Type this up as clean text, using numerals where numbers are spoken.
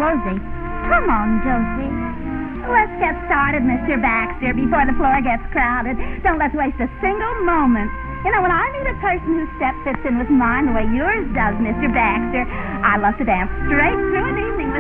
woozy. Come on, Josie. Let's get started, Mr. Baxter, before the floor gets crowded. Don't let's waste a single moment. You know, when I meet a person whose step fits in with mine the way yours does, Mr. Baxter, I love to dance straight through an evening with